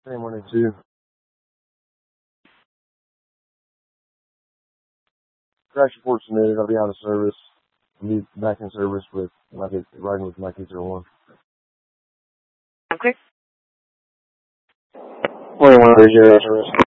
Same 182. Crash report submitted. I'll be out of service. I'll be back in service with riding with Mike 801. Okay. 2130 service.